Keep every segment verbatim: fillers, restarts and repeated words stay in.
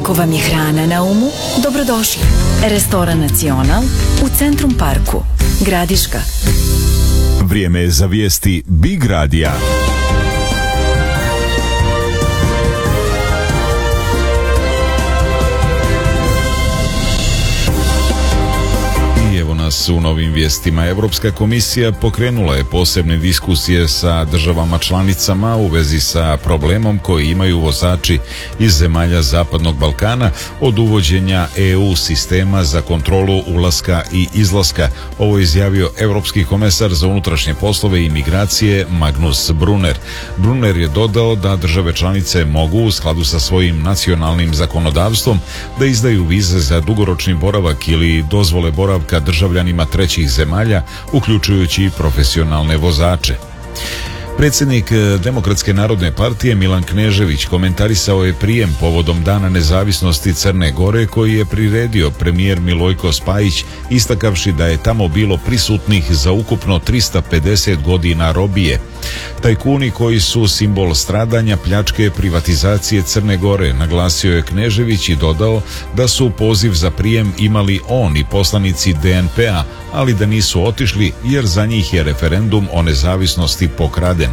Ako vam je hrana na umu, dobrodošli. Restoran Nacional u Centrum Parku, Gradiška. Vrijeme je za vijesti Big Radija. Nas u novim vijestima. Europska komisija pokrenula je posebne diskusije sa državama članicama u vezi sa problemom koji imaju vozači iz zemalja Zapadnog Balkana od uvođenja E U sistema za kontrolu ulaska i izlaska. Ovo je izjavio Europski komesar za unutrašnje poslove i migracije Magnus Brunner. Brunner je dodao da države članice mogu u skladu sa svojim nacionalnim zakonodavstvom da izdaju vize za dugoročni boravak ili dozvole boravka državljanima trećih zemalja, uključujući i profesionalne vozače. Predsjednik Demokratske narodne partije Milan Knežević komentarisao je prijem povodom Dana nezavisnosti Crne Gore koji je priredio premijer Milojko Spajić, istakavši da je tamo bilo prisutnih za ukupno trista pedeset godina robije. Tajkuni koji su simbol stradanja, pljačke, privatizacije Crne Gore, naglasio je Knežević i dodao da su poziv za prijem imali on i poslanici D N P-a, ali da nisu otišli jer za njih je referendum o nezavisnosti pokraden.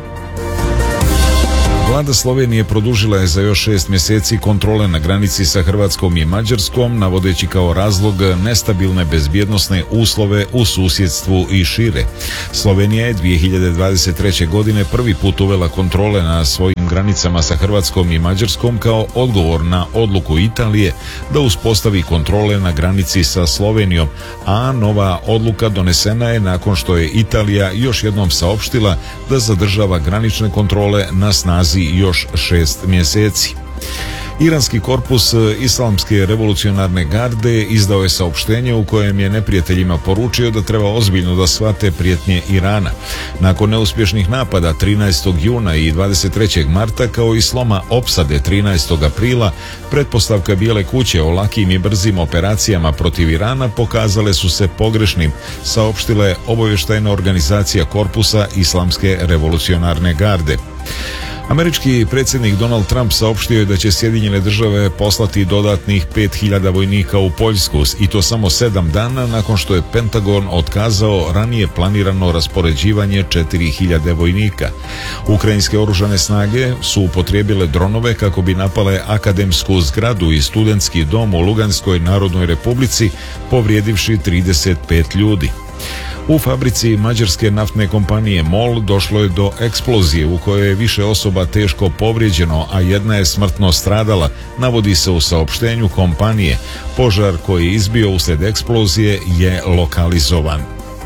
Vlada Slovenije produžila je za još šest mjeseci kontrole na granici sa Hrvatskom i Mađarskom, navodeći kao razlog nestabilne bezbjednosne uslove u susjedstvu i šire. Slovenija je dvije hiljade dvadeset treće. godine prvi put uvela kontrole na svojim granicama sa Hrvatskom i Mađarskom kao odgovor na odluku Italije da uspostavi kontrole na granici sa Slovenijom, a nova odluka donesena je nakon što je Italija još jednom saopštila da zadržava granične kontrole na snazi još šest mjeseci. Iranski korpus Islamske revolucionarne garde izdao je saopštenje u kojem je neprijateljima poručio da treba ozbiljno da shvate prijetnje Irana. Nakon neuspješnih napada trinaestog juna i dvadeset trećeg marta kao i sloma opsade trinaestog aprila, pretpostavka Bijele kuće o lakim i brzim operacijama protiv Irana pokazale su se pogrešnim, saopštila je obavještajna organizacija korpusa Islamske revolucionarne garde. Američki predsjednik Donald Trump saopštio je da će Sjedinjene države poslati dodatnih pet hiljada vojnika u Poljsku i to samo sedam dana nakon što je Pentagon otkazao ranije planirano raspoređivanje četiri hiljade vojnika. Ukrajinske oružane snage su upotrijebile dronove kako bi napale akademsku zgradu i studentski dom u Luganskoj Narodnoj Republici, povrijedivši trideset pet ljudi. U fabrici mađarske naftne kompanije MOL došlo je do eksplozije u kojoj je više osoba teško povrijeđeno, a jedna je smrtno stradala, navodi se u saopštenju kompanije. Požar koji je izbio uslijed eksplozije je lokalizovan.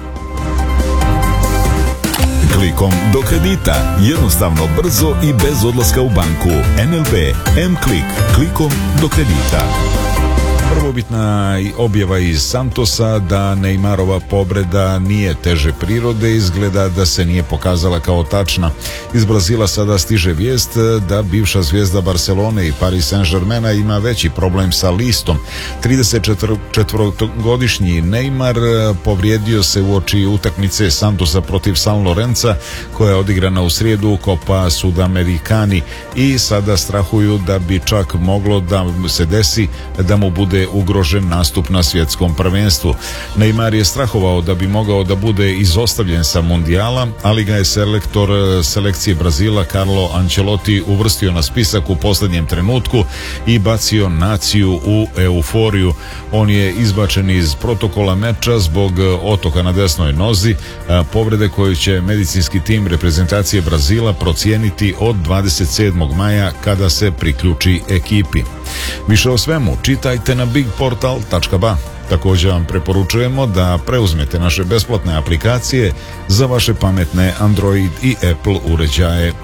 Klikom do kredita, jednostavno, brzo i bez odlaska u banku. N L B M-Klik, klikom do kredita. Prvobitna objava iz Santosa da Neymarova povreda nije teže prirode izgleda da se nije pokazala kao tačna. Iz Brazila sada stiže vijest da bivša zvijezda Barcelone i Paris Saint-Germaina ima veći problem sa listom. tridesetčetvorogodišnji Neymar povrijedio se uoči utakmice Santosa protiv San Lorenza koja je odigrana u srijedu Copa Sudamericani i sada strahuju da bi čak moglo da se desi da mu bude ugrožen nastup na svjetskom prvenstvu. Neymar je strahovao da bi mogao da bude izostavljen sa mundijala, ali ga je selektor selekcije Brazila Carlo Ancelotti uvrstio na spisak u posljednjem trenutku i bacio naciju u euforiju. On je izbačen iz protokola meča zbog otoka na desnoj nozi, povrede koju će medicinski tim reprezentacije Brazila procijeniti od dvadeset sedmog maja kada se priključi ekipi. Više o svemu čitajte na big portal tačka ba. Također vam preporučujemo da preuzmete naše besplatne aplikacije za vaše pametne Android i Apple uređaje.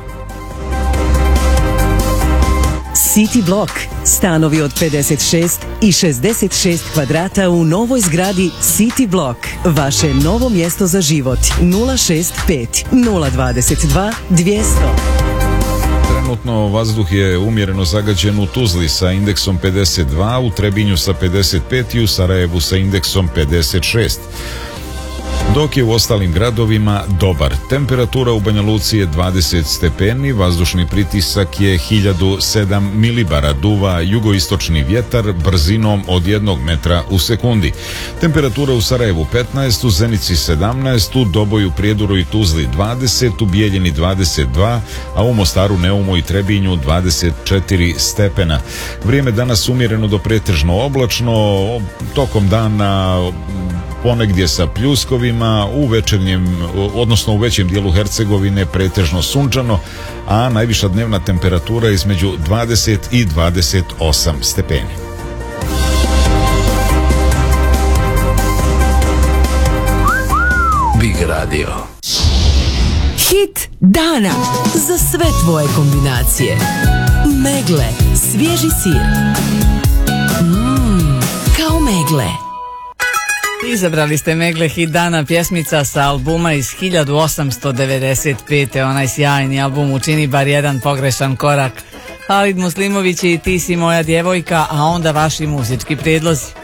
City Block. Stanovi od pedeset šest i šezdeset šest kvadrata u novoj zgradi City Block. Vaše novo mjesto za život. nula šest pet nula dvadeset dva dvjesto. Trenutno vazduh je umjereno zagađen u Tuzli sa indeksom pedeset dva, u Trebinju sa pedeset pet i u Sarajevu sa indeksom pedeset šest. dok je u ostalim gradovima dobar. Temperatura u Banja Luci je dvadeset stepeni, vazdušni pritisak je hiljadu sedam milibara, duva jugoistočni vjetar brzinom od jednog metra u sekundi. Temperatura u Sarajevu petnaest, u Zenici sedamnaest, u Doboju, Prijedoru i Tuzli dvadeset, u Bijeljini dvadeset dva, a u Mostaru, Neumu i Trebinju dvadeset četiri stepena. Vrijeme danas umjereno do pretežno oblačno, tokom dana ponegdje sa pljuskovima, u večernjem, odnosno u većem dijelu Hercegovine pretežno sunčano, a najviša dnevna temperatura između dvadeset i dvadeset osam stepeni. Big Radio. Hit dana za sve tvoje kombinacije. Megle, svježi sir. Mmm, kao megle. Izabrali ste Megle, hit dana, pjesmica sa albuma iz hiljadu osamsto devedeset pete. Onaj sjajni album Učini bar jedan pogrešan korak. Halid Muslimović i Ti si moja djevojka, a onda vaši muzički prijedlozi.